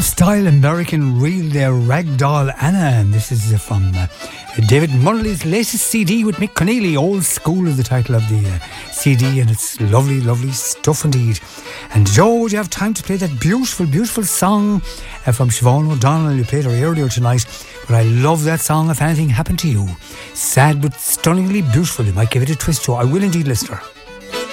Style American Real there, Ragdoll Anna, and this is from David Munnelly's latest CD with Mick Connelly. Old School is the title of the CD, and it's lovely, lovely stuff indeed. And Joe, would you have time to play that beautiful, beautiful song from Siobhan O'Donnell? You played her earlier tonight, but I love that song, If Anything Happened to You. Sad but stunningly beautiful. You might give it a twist, Joe. I will indeed, listener.